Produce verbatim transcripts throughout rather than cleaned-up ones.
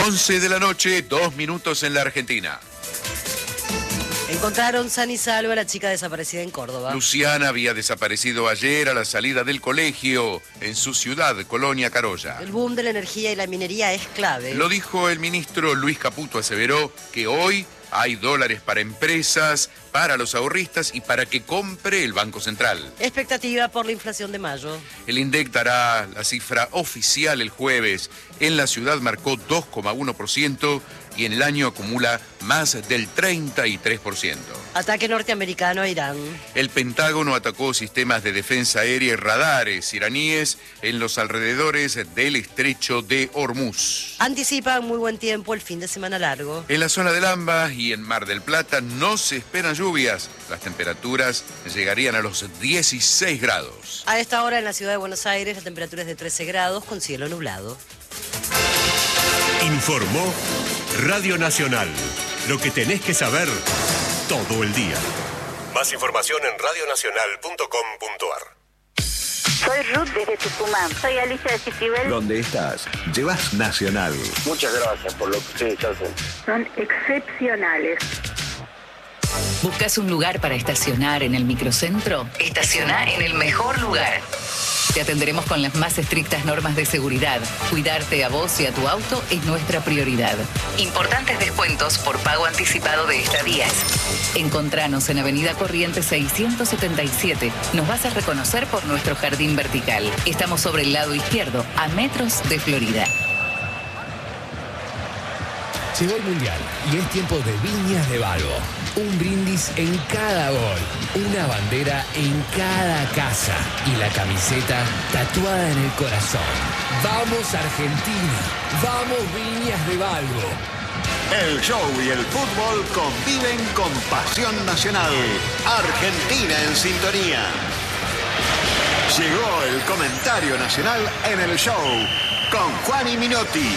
once de la noche, dos minutos en la Argentina. Encontraron sana y salva a la chica desaparecida en Córdoba. Luciana había desaparecido ayer a la salida del colegio en su ciudad, Colonia Carolla. El boom de la energía y la minería es clave. Lo dijo el ministro Luis Caputo, aseveró que hoy hay dólares para empresas, para los ahorristas y para que compre el Banco Central. Expectativa por la inflación de mayo. El INDEC dará la cifra oficial el jueves. En la ciudad marcó dos coma uno por ciento y en el año acumula más del treinta y tres por ciento. Ataque norteamericano a Irán. El Pentágono atacó sistemas de defensa aérea y radares iraníes en los alrededores del estrecho de Hormuz. Anticipan muy buen tiempo el fin de semana largo. En la zona del AMBA y en Mar del Plata no se esperan lluvias. Las temperaturas llegarían a los dieciséis grados. A esta hora en la ciudad de Buenos Aires la temperatura es de trece grados con cielo nublado. Informó Radio Nacional. Lo que tenés que saber todo el día. Más información en radio nacional punto com punto a r. Soy Ruth desde Tucumán. Soy Alicia de Citibel. ¿Dónde estás? Llevas Nacional. Muchas gracias por lo que ustedes hacen. Son excepcionales. ¿Buscas un lugar para estacionar en el microcentro? Estaciona en el mejor lugar. Te atenderemos con las más estrictas normas de seguridad. Cuidarte a vos y a tu auto es nuestra prioridad. Importantes descuentos por pago anticipado de estadías. Encontranos en Avenida Corrientes seiscientos setenta y siete. Nos vas a reconocer por nuestro jardín vertical. Estamos sobre el lado izquierdo, a metros de Florida. Llegó el Mundial y es tiempo de Viñas de Balbo. Un brindis en cada gol, una bandera en cada casa y la camiseta tatuada en el corazón. ¡Vamos Argentina! ¡Vamos Viñas de Balbo! El show y el fútbol conviven con pasión nacional. Argentina en sintonía. Llegó el comentario nacional en el show con Juan y Minotti.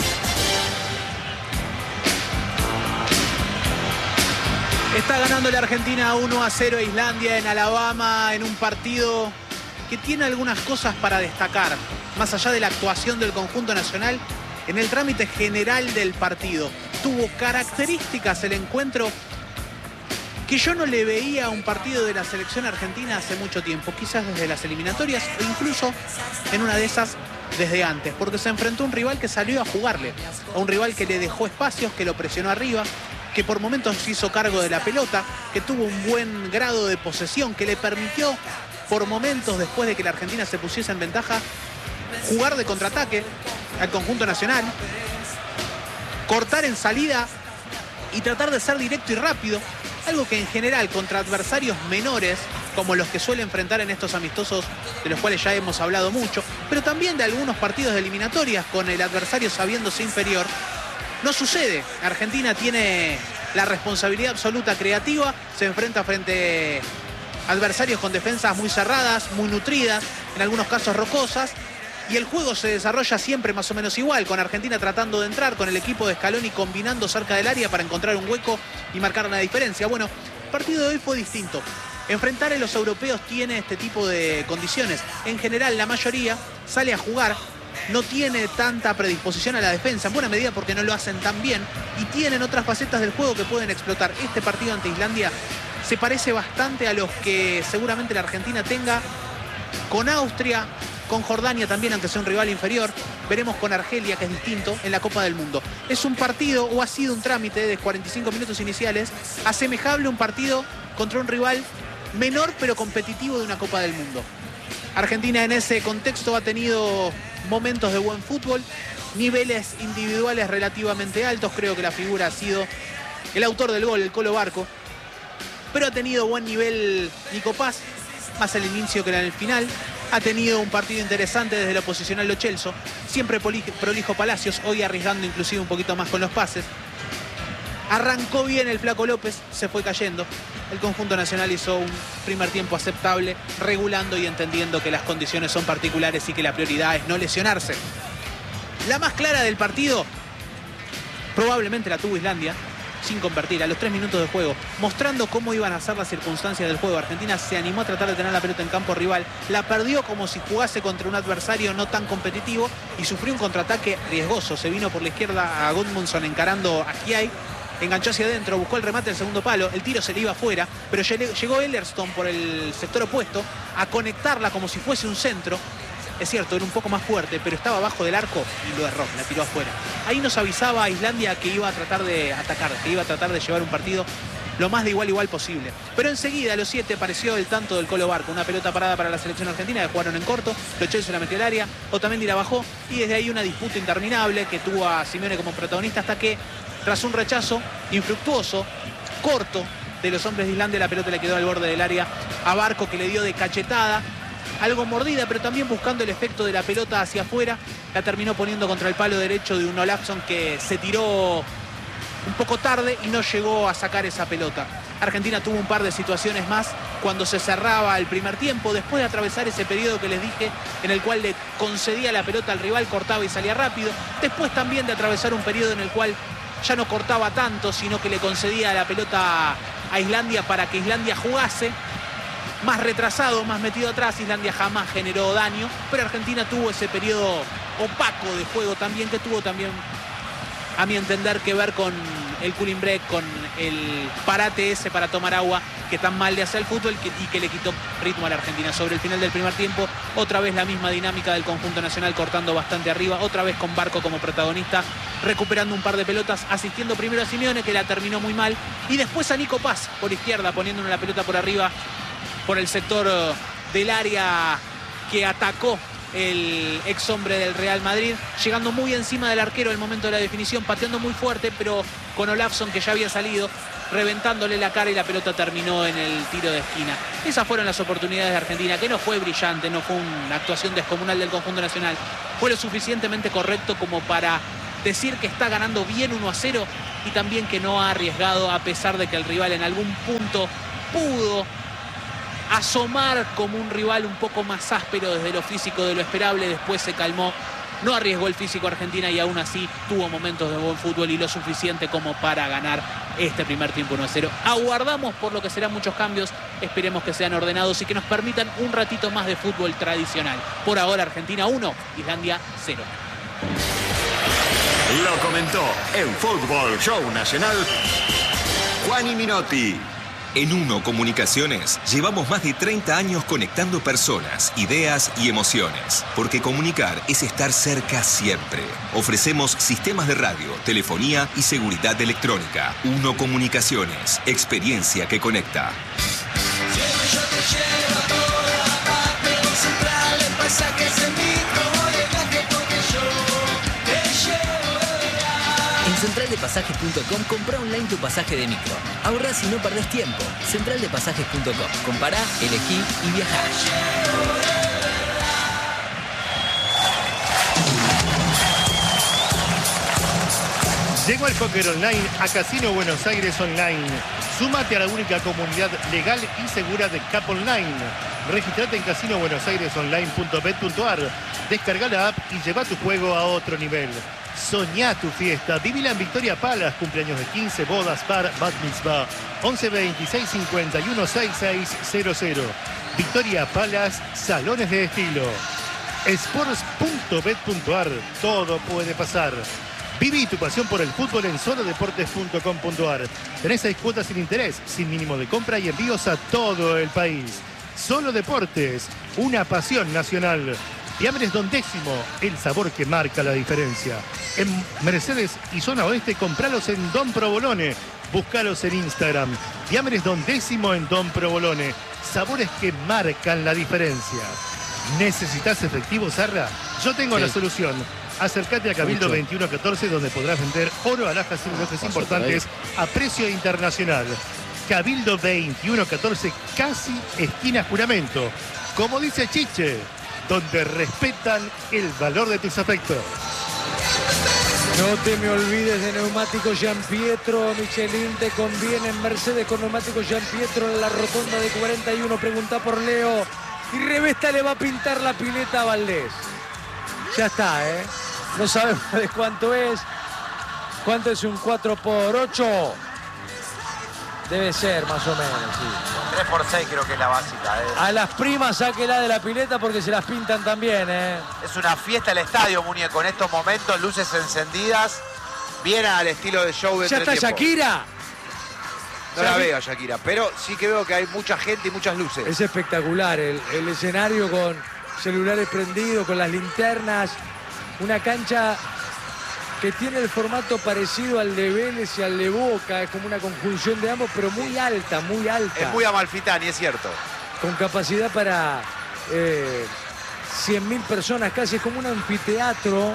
Está ganando la Argentina uno a cero a Islandia en Alabama en un partido que tiene algunas cosas para destacar, más allá de la actuación del conjunto nacional en el trámite general del partido. Tuvo características el encuentro que yo no le veía a un partido de la selección argentina hace mucho tiempo, quizás desde las eliminatorias o incluso en una de esas desde antes, porque se enfrentó a un rival que salió a jugarle, a un rival que le dejó espacios, que lo presionó arriba, que por momentos se hizo cargo de la pelota, que tuvo un buen grado de posesión, que le permitió por momentos, después de que la Argentina se pusiese en ventaja, jugar de contraataque al conjunto nacional, cortar en salida y tratar de ser directo y rápido, algo que en general contra adversarios menores, como los que suele enfrentar en estos amistosos de los cuales ya hemos hablado mucho, pero también de algunos partidos de eliminatorias con el adversario sabiéndose inferior, no sucede. Argentina tiene la responsabilidad absoluta creativa, se enfrenta frente a adversarios con defensas muy cerradas, muy nutridas, en algunos casos rocosas, y el juego se desarrolla siempre más o menos igual, con Argentina tratando de entrar, con el equipo de Scaloni combinando cerca del área para encontrar un hueco y marcar una diferencia. Bueno, el partido de hoy fue distinto. Enfrentar a los europeos tiene este tipo de condiciones. En general, la mayoría sale a jugar, no tiene tanta predisposición a la defensa, en buena medida porque no lo hacen tan bien, y tienen otras facetas del juego que pueden explotar. Este partido ante Islandia se parece bastante a los que seguramente la Argentina tenga con Austria, con Jordania también, aunque sea un rival inferior. Veremos con Argelia, que es distinto, en la Copa del Mundo. Es un partido, o ha sido un trámite de cuarenta y cinco minutos iniciales, asemejable a un partido contra un rival menor pero competitivo de una Copa del Mundo. Argentina en ese contexto ha tenido momentos de buen fútbol, niveles individuales relativamente altos. Creo que la figura ha sido el autor del gol, el Colo Barco, pero ha tenido buen nivel Nico Paz, más al inicio que en el final. Ha tenido un partido interesante desde lo posicional Lo Celso, siempre prolijo Palacios, hoy arriesgando inclusive un poquito más con los pases. Arrancó bien el Flaco López, se fue cayendo. El conjunto nacional hizo un primer tiempo aceptable, regulando y entendiendo que las condiciones son particulares y que la prioridad es no lesionarse. La más clara del partido probablemente la tuvo Islandia, sin convertir, a los tres minutos de juego, mostrando cómo iban a ser las circunstancias del juego. Argentina se animó a tratar de tener la pelota en campo rival, la perdió como si jugase contra un adversario no tan competitivo y sufrió un contraataque riesgoso. Se vino por la izquierda a Gudmundsson encarando a Giai, enganchó hacia adentro, buscó el remate del segundo palo, el tiro se le iba afuera, pero llegó Ellerstone por el sector opuesto a conectarla como si fuese un centro. Es cierto, era un poco más fuerte, pero estaba abajo del arco y lo erró, la tiró afuera. Ahí nos avisaba a Islandia que iba a tratar de atacar, que iba a tratar de llevar un partido lo más de igual a igual posible. Pero enseguida, a los siete, apareció el tanto del Colo Barco. Una pelota parada para la selección argentina, que jugaron en corto. Lo echó y se la metió al área. Otamendi la bajó. Y desde ahí una disputa interminable que tuvo a Simeone como protagonista hasta que, tras un rechazo infructuoso, corto, de los hombres de Islandia, la pelota le quedó al borde del área a Barco, que le dio de cachetada. Algo mordida, pero también buscando el efecto de la pelota hacia afuera. La terminó poniendo contra el palo derecho de un Olafsson que se tiró un poco tarde y no llegó a sacar esa pelota. Argentina tuvo un par de situaciones más cuando se cerraba el primer tiempo, después de atravesar ese periodo que les dije, en el cual le concedía la pelota al rival, cortaba y salía rápido. Después también de atravesar un periodo en el cual ya no cortaba tanto, sino que le concedía la pelota a Islandia para que Islandia jugase. Más retrasado, más metido atrás, Islandia jamás generó daño, pero Argentina tuvo ese periodo opaco de juego también, que tuvo también, a mi entender, que ver con el cooling break, con el parate ese para tomar agua que tan mal le hace al fútbol y que le quitó ritmo a la Argentina. Sobre el final del primer tiempo, otra vez la misma dinámica del conjunto nacional, cortando bastante arriba, otra vez con Barco como protagonista, recuperando un par de pelotas, asistiendo primero a Simeone, que la terminó muy mal, y después a Nico Paz por izquierda, poniéndole la pelota por arriba, por el sector del área que atacó el ex hombre del Real Madrid, llegando muy encima del arquero en el momento de la definición, pateando muy fuerte, pero con Olafsson, que ya había salido, reventándole la cara, y la pelota terminó en el tiro de esquina. Esas fueron las oportunidades de Argentina, que no fue brillante, no fue una actuación descomunal del conjunto nacional. Fue lo suficientemente correcto como para decir que está ganando bien uno a cero y también que no ha arriesgado, a pesar de que el rival en algún punto pudo asomar como un rival un poco más áspero desde lo físico de lo esperable. Después se calmó, no arriesgó el físico Argentina y aún así tuvo momentos de buen fútbol y lo suficiente como para ganar este primer tiempo uno a cero. Aguardamos por lo que serán muchos cambios, esperemos que sean ordenados y que nos permitan un ratito más de fútbol tradicional. Por ahora Argentina uno, Islandia cero. Lo comentó en Fútbol Show Nacional Juani Minotti. En Uno Comunicaciones llevamos más de treinta años conectando personas, ideas y emociones. Porque comunicar es estar cerca siempre. Ofrecemos sistemas de radio, telefonía y seguridad electrónica. Uno Comunicaciones, experiencia que conecta. Central de Pasajes punto com, compra online tu pasaje de micro. Ahorrás y no perdés tiempo. Central de Pasajes punto com. Compará, elegí y viajá. Llegó el póker online a Casino Buenos Aires Online. Súmate a la única comunidad legal y segura de Cap Online. Registrate en casino buenos aires online punto bet punto ar. Descarga la app y lleva tu juego a otro nivel. Soñá tu fiesta. Vivila en Victoria Palace. Cumpleaños de quince, bodas, bar, bat mitzvah. once veintiséis cincuenta y uno sesenta y seis cero cero. Victoria Palace, salones de estilo. sports punto bet punto ar. Todo puede pasar. Viví tu pasión por el fútbol en solo deportes punto com punto ar. Tenés seis cuotas sin interés, sin mínimo de compra y envíos a todo el país. Solo Deportes, una pasión nacional. Fiambres Don Décimo, el sabor que marca la diferencia. En Mercedes y Zona Oeste, compralos en Don Provolone. Búscalos en Instagram. Fiambres Don Décimo en Don Provolone. Sabores que marcan la diferencia. ¿Necesitas efectivo, Sarra? Yo tengo sí. la solución. Acércate a Cabildo Mucho. veintiuno catorce, donde podrás vender oro, alhajas y relojes importantes a precio internacional. Cabildo veintiuno catorce, casi esquina Juramento. Como dice Chiche, donde respetan el valor de tus afectos. No te me olvides de Neumáticos Gianpietro. Michelin te conviene en Mercedes con Neumáticos Gianpietro en la rotonda de cuarenta y uno. Pregunta por Leo. Y Revesta le va a pintar la pileta a Valdés. Ya está, ¿eh? No sabemos de cuánto es. ¿Cuánto es un cuatro por ocho? Debe ser, más o menos, sí. tres por seis creo que es la básica. ¿eh? A las primas sáquela de la pileta porque se las pintan también, ¿eh? Es una fiesta el estadio, muñeco. En estos momentos, luces encendidas. Bien al estilo de show de ¿Ya está Shakira? No la veo a Shakira, pero sí que veo que hay mucha gente y muchas luces. Es espectacular el, el escenario con celulares prendidos, con las linternas. Una cancha que tiene el formato parecido al de Vélez y al de Boca, es como una conjunción de ambos, pero muy alta, muy alta. Es muy amalfitani, es cierto. Con capacidad para eh, cien mil personas, casi es como un anfiteatro,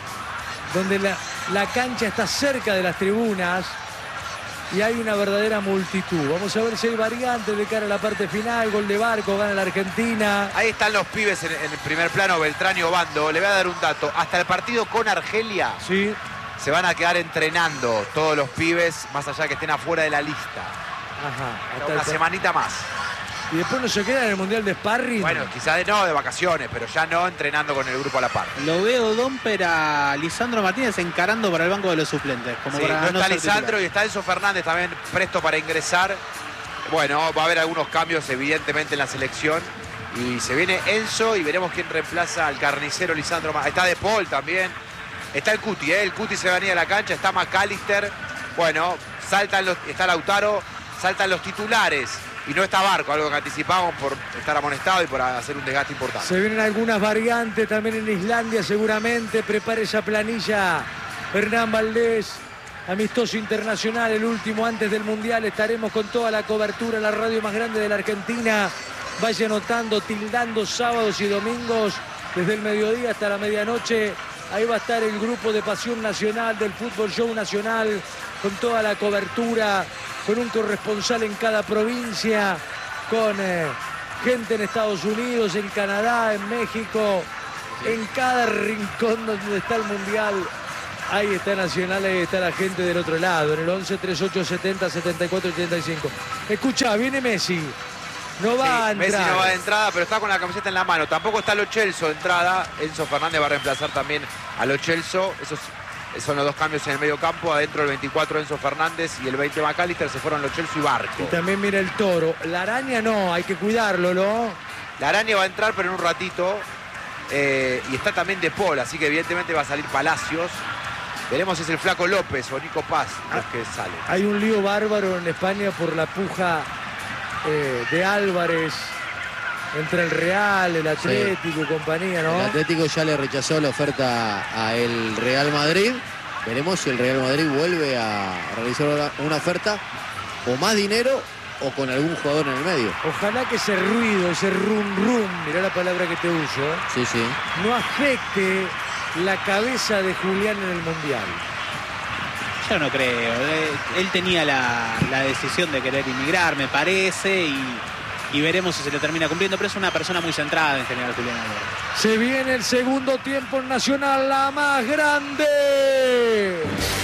donde la, la cancha está cerca de las tribunas y hay una verdadera multitud. Vamos a ver si hay variantes de cara a la parte final. Gol de Barco, gana la Argentina. Ahí están los pibes en, en el primer plano, Beltrán y Obando. Le voy a dar un dato. Hasta el partido con Argelia sí. se van a quedar entrenando todos los pibes, más allá que estén afuera de la lista. Ajá. Hasta una el... semanita más. Y después no se queda en el Mundial de Sparring. Bueno, quizás de, no, de vacaciones, pero ya no entrenando con el grupo a la par. Lo veo, Domper, a Lisandro Martínez encarando para el banco de los suplentes. Como sí, para no, no está Lisandro y está Enzo Fernández también presto para ingresar. Bueno, va a haber algunos cambios evidentemente en la selección. Y se viene Enzo y veremos quién reemplaza al carnicero Lisandro. Está De Paul también. Está el Cuti, ¿eh? El Cuti se venía a la cancha. Está McAllister. Bueno, saltan los, está Lautaro. Saltan los titulares. Y no está Barco, algo que anticipamos por estar amonestado y por hacer un desgaste importante. Se vienen algunas variantes también en Islandia seguramente. Prepare esa planilla Hernán Valdés. Amistoso internacional, el último antes del Mundial. Estaremos con toda la cobertura en la radio más grande de la Argentina. Vaya anotando, tildando sábados y domingos desde el mediodía hasta la medianoche. Ahí va a estar el grupo de Pasión Nacional del Fútbol Show Nacional con toda la cobertura, con un corresponsal en cada provincia, con eh, gente en Estados Unidos, en Canadá, en México, en cada rincón donde está el Mundial. Ahí está Nacional, ahí está la gente del otro lado, en el once, treinta y ocho, setenta, setenta y cuatro, ochenta y cinco. Escuchá, viene Messi. No va sí, a entrar. Messi no va de entrada, pero está con la camiseta en la mano. Tampoco está Lo Celso de entrada. Enzo Fernández va a reemplazar también a Lo Celso. Esos son los dos cambios en el medio campo. Adentro el veinticuatro Enzo Fernández y el veinte McAllister. Se fueron Lo Celso y Barco. Y también mira el Toro. La Araña no, hay que cuidarlo, ¿no? La Araña va a entrar, pero en un ratito. Eh, y está también De Paul, así que evidentemente va a salir Palacios. Veremos si es el Flaco López o Nico Paz los que salen. Hay un lío bárbaro en España por la puja eh, de Álvarez entre el Real, el Atlético y compañía, ¿no? El Atlético ya le rechazó la oferta a el Real Madrid. Veremos si el Real Madrid vuelve a realizar una oferta o más dinero o con algún jugador en el medio. Ojalá que ese ruido, ese rum rum, mirá la palabra que te uso, ¿eh? Sí, sí. no afecte la cabeza de Julián en el Mundial. Yo no creo. Él tenía la, la decisión de querer inmigrar, me parece, y, y veremos si se le termina cumpliendo, pero es una persona muy centrada en general, Julián Álvarez. Se viene el segundo tiempo en Nacional, la más grande.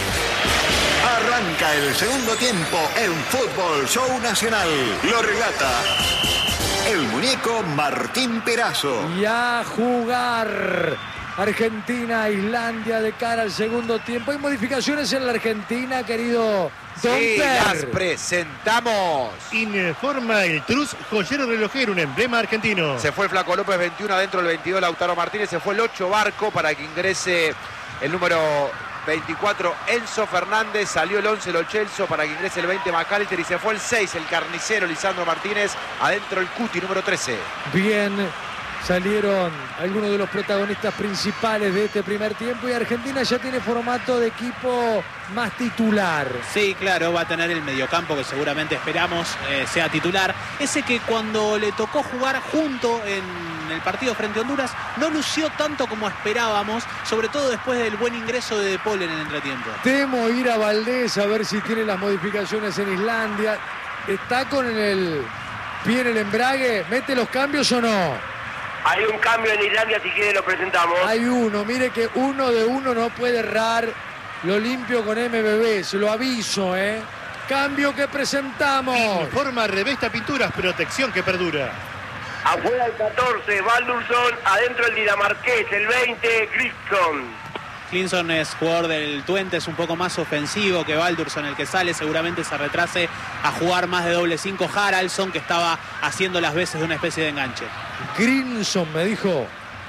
Arranca el segundo tiempo en Fútbol Show Nacional. Lo relata el muñeco Martín Perazo. Y a jugar Argentina, Islandia de cara al segundo tiempo. Hay modificaciones en la Argentina, querido Sí, Domper. las presentamos. Informa el Trus Joyero Relojero, un emblema argentino. Se fue el Flaco López, veintiuno adentro, el veintidós Lautaro Martínez. Se fue el ocho Barco para que ingrese el número veinticuatro Enzo Fernández. Salió el once Lo Celso para que ingrese el veinte McAllister. Y se fue el seis el carnicero Lisandro Martínez. Adentro el Cuti, número trece. Bien, salieron algunos de los protagonistas principales de este primer tiempo y Argentina ya tiene formato de equipo más titular. Sí, claro, va a tener el mediocampo que seguramente esperamos eh, sea titular. Ese que cuando le tocó jugar junto en el partido frente a Honduras no lució tanto como esperábamos, sobre todo después del buen ingreso de De Paul en el entretiempo. Temo ir a Valdés a ver si tiene las modificaciones en Islandia. ¿Está con el pie en el embrague? ¿Mete los cambios o no? Hay un cambio en Islandia, si quiere lo presentamos. Hay uno, mire que uno de uno no puede errar. Lo limpio con M B B, se lo aviso, ¿eh? Cambio que presentamos. Informa Revesta Pinturas, protección que perdura. Afuera el catorce, Valdurson. Adentro el dinamarqués, el veinte, Grisson. Hlinson es jugador del Twente, es un poco más ofensivo que Baldursson, el que sale. Seguramente se retrase a jugar más de doble cinco Haraldsson, que estaba haciendo las veces de una especie de enganche. Grinson me dijo.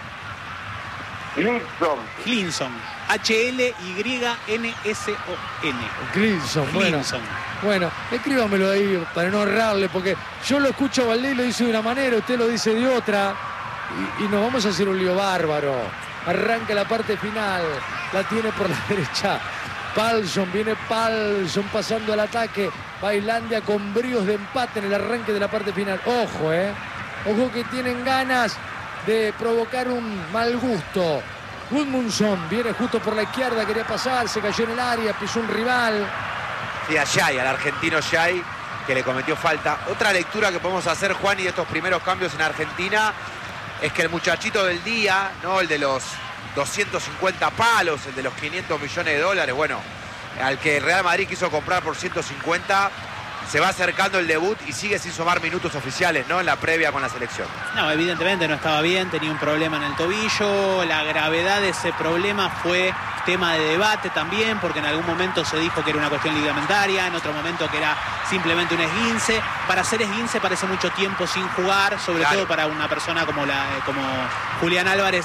Hlinson. Hlinson. H L Y N S O N. Grinson, bueno. Bueno, escríbamelo ahí para no errarle, porque yo lo escucho a Valdés y lo dice de una manera, usted lo dice de otra, y, y nos vamos a hacer un lío bárbaro. Arranca la parte final, la tiene por la derecha Palsson, viene Palsson pasando al ataque, Islandia con bríos de empate en el arranque de la parte final. Ojo, eh, ojo que tienen ganas de provocar un mal gusto. Gudmundsson viene justo por la izquierda, quería pasar, se cayó en el área, pisó un rival. Sí, a Yay, al argentino Yay, que le cometió falta. Otra lectura que podemos hacer, Juan, y de estos primeros cambios en Argentina, es que el muchachito del día, ¿no? El de los doscientos cincuenta palos, el de los quinientos millones de dólares, bueno, al que el Real Madrid quiso comprar por ciento cincuenta, se va acercando el debut y sigue sin sumar minutos oficiales, ¿no? En la previa con la selección. No, evidentemente no estaba bien, tenía un problema en el tobillo. La gravedad de ese problema fue tema de debate también, porque en algún momento se dijo que era una cuestión ligamentaria, en otro momento que era simplemente un esguince. Para hacer esguince parece mucho tiempo sin jugar, sobre Claro. todo para una persona como, la, como Julián Álvarez,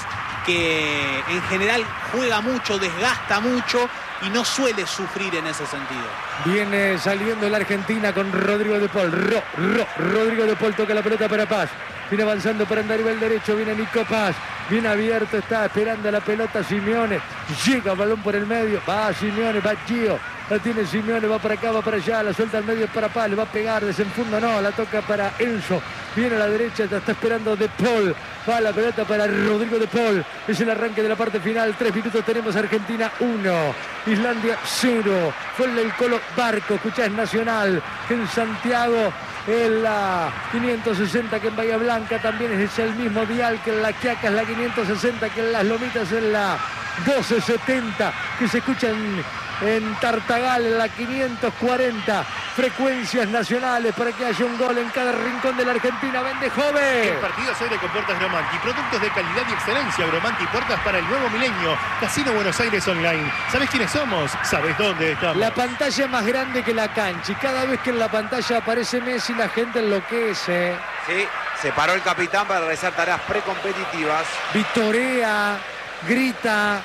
que en general juega mucho, desgasta mucho y no suele sufrir en ese sentido. Viene saliendo la Argentina con Rodrigo de Paul. Ro, Ro, Rodrigo de Paul toca la pelota para Paz. Viene avanzando para andar el derecho. Viene Nico Paz. Bien abierto. Está esperando la pelota Simeone. Llega balón por el medio. Va Simeone. Va Gio. La tiene Simeone. Va para acá. Va para allá. La suelta al medio para Paz. Le va a pegar. Desenfunda. No. La toca para Enzo. Viene a la derecha. Está esperando de Paul. Va la pelota para Rodrigo de Paul. Es el arranque de la parte final. Tres minutos tenemos. Argentina uno. Islandia cero. Fue el del Colo Barco. Escuchás Nacional. Que en Santiago. En la quinientos sesenta, que en Bahía Blanca también es el mismo dial que en la Quiaca, es la quinientos sesenta, que en Las Lomitas es la doce setenta, que se escucha en, en Tartagal, en la quinientos cuarenta. Frecuencias nacionales para que haya un gol en cada rincón de la Argentina. Vende joven. El partido se abre con puertas Gromanti. Productos de calidad y excelencia. Gromanti, puertas para el nuevo milenio. Casino Buenos Aires Online. ¿Sabés quiénes somos? ¿Sabés dónde estamos? La pantalla es más grande que la cancha y cada vez que en la pantalla aparece Messi la gente enloquece. Sí, se paró el capitán para realizar tareas precompetitivas. Vitorea, grita.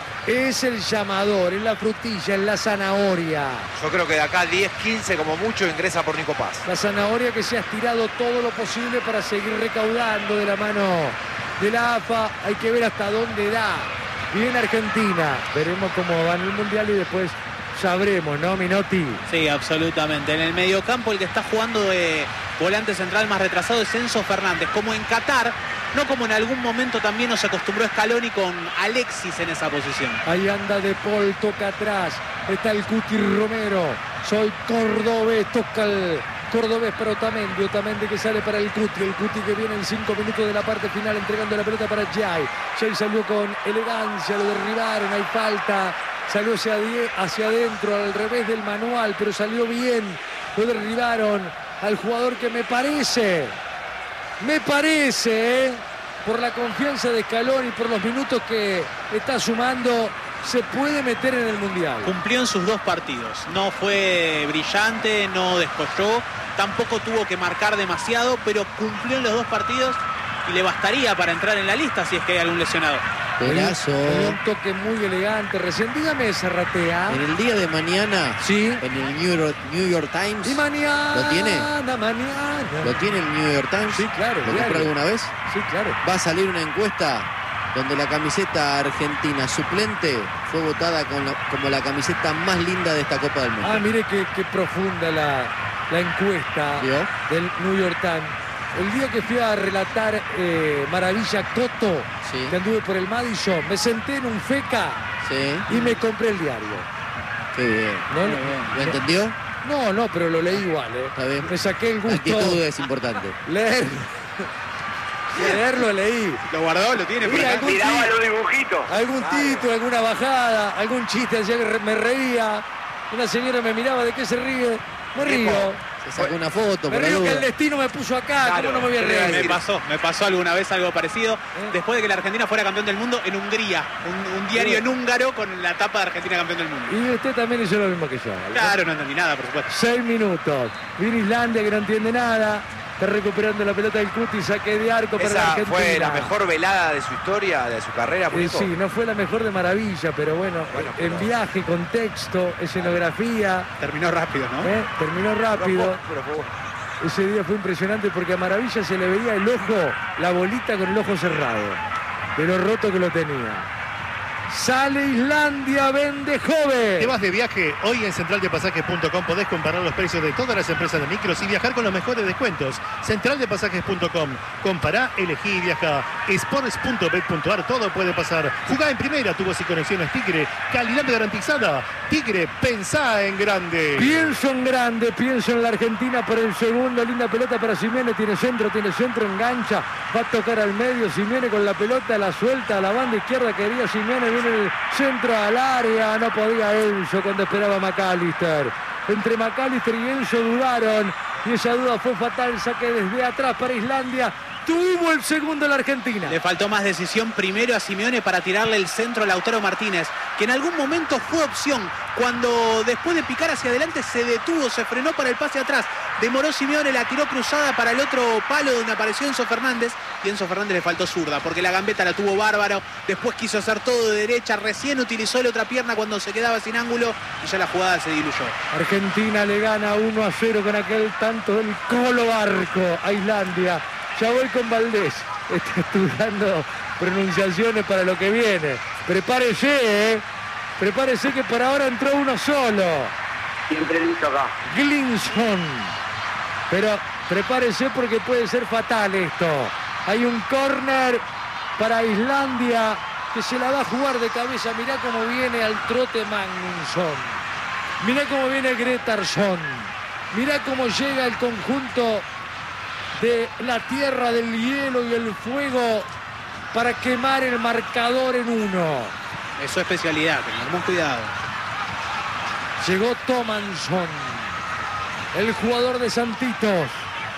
Es el llamador, es la frutilla, es la zanahoria. Yo creo que de acá diez, quince como mucho ingresa por Nico Paz. La zanahoria que se ha estirado todo lo posible para seguir recaudando de la mano de la A F A. Hay que ver hasta dónde da. Bien Argentina. Veremos cómo va en el Mundial y después sabremos, ¿no, Minotti? Sí, absolutamente. En el mediocampo el que está jugando de volante central más retrasado es Enzo Fernández. Como en Qatar, no como en algún momento también nos acostumbró Scaloni con Alexis en esa posición. Ahí anda De Paul, toca atrás. Está el Cuti Romero. Soy cordobés, toca el cordobés para Otamendi. Otamendi que sale para el Cuti. El Cuti que viene en cinco minutos de la parte final entregando la pelota para Jai. Jai salió con elegancia, lo derribaron, hay falta. Salió hacia, hacia adentro, al revés del manual, pero salió bien. Lo derribaron al jugador que me parece, me parece, ¿eh? por la confianza de Scaloni, por los minutos que está sumando, se puede meter en el Mundial. Cumplió en sus dos partidos. No fue brillante, no descolló, tampoco tuvo que marcar demasiado, pero cumplió en los dos partidos y le bastaría para entrar en la lista si es que hay algún lesionado. Pedazo. Un toque muy elegante. Recién, dígame, Zarratea. En el día de mañana, sí, en el New York, New York Times. Y mañana. ¿Lo tiene? Mañana. ¿Lo tiene el New York Times? Sí, claro. ¿Lo compró alguna vez? Sí, claro. Va a salir una encuesta donde la camiseta argentina suplente fue votada con la, como la camiseta más linda de esta Copa del Mundo. Ah, mire qué, qué profunda la, la encuesta ¿Vio? del New York Times. El día que fui a relatar eh, Maravilla Toto, sí, que anduve por el Madison, me senté en un feca, sí, y me compré el diario. Qué bien. ¿No? Muy bien. ¿Lo entendió? No, no, pero lo leí igual. ¿eh? Está bien. Me saqué el gusto. Actitud es importante. Leer. Leerlo leí. Lo guardó, lo tiene. Mira, algún Miraba tit- los dibujitos. Algún título, alguna bajada, algún chiste, hacía que re- me reía. Una señora me miraba, ¿de qué se ríe? Me río. Se sacó una foto. Me por la río que duda. el destino me puso acá. Claro, ¿Cómo no me voy a reír? Me pasó, me pasó alguna vez algo parecido. Después de que la Argentina fuera campeón del mundo en Hungría. Un, un diario en húngaro con la tapa de Argentina campeón del mundo. Y usted también hizo lo mismo que yo. Claro, no entendí nada, por supuesto. Seis minutos. Viene Islandia que no entiende nada. Está recuperando la pelota del Cuti, saque de arco para la Esa Argentina. fue la mejor velada de su historia, de su carrera, Eh, Muñeco. sí, no fue la mejor de maravilla, pero bueno, Bueno, en pero- viaje, contexto, escenografía, Terminó rápido, ¿no? ¿eh? terminó rápido. Pero fue- Ese día fue impresionante porque a Maravilla se le veía el ojo, la bolita con el ojo cerrado, de lo roto que lo tenía. Sale Islandia, vende ¿Te joven. vas de viaje? Hoy en central de pasajes punto com podés comparar los precios de todas las empresas de micros y viajar con los mejores descuentos. central de pasajes punto com. Compará, elegí y viaja. sports punto bet punto ar, todo puede pasar. Jugá en primera, tubos y conexiones Tigre. Calidad garantizada. Tigre, pensá en grande. Pienso en grande, pienso en la Argentina por el segundo. Linda pelota para Simeone, tiene centro, tiene centro, engancha. Va a tocar al medio, Simeone con la pelota, la suelta a la banda izquierda. Quería Simeone, viene el centro al área. No podía Enzo cuando esperaba McAllister. Entre McAllister y Enzo dudaron. Y esa duda fue fatal. Saque desde atrás para Islandia. Tuvo el segundo la Argentina. Le faltó más decisión primero a Simeone para tirarle el centro a Lautaro Martínez, que en algún momento fue opción. Cuando después de picar hacia adelante se detuvo, se frenó para el pase atrás. Demoró Simeone, la tiró cruzada para el otro palo donde apareció Enzo Fernández. Y Enzo Fernández le faltó zurda, porque la gambeta la tuvo bárbaro. Después quiso hacer todo de derecha, recién utilizó la otra pierna cuando se quedaba sin ángulo y ya la jugada se diluyó. Argentina le gana uno a cero con aquel tanto del Colo Barco a Islandia. Ya voy con Valdés. Está estudiando pronunciaciones para lo que viene. Prepárese, ¿eh? Prepárese que por ahora entró uno solo. Siempre listo acá. Glinson. Pero prepárese porque puede ser fatal esto. Hay un córner para Islandia que se la va a jugar de cabeza. Mirá cómo viene al trote Magnusson. Mirá cómo viene Gretarsson. Mirá cómo llega el conjunto de la tierra del hielo y el fuego para quemar el marcador en uno. Es su especialidad, tengamos cuidado. Llegó Tomansson, el jugador de Santitos.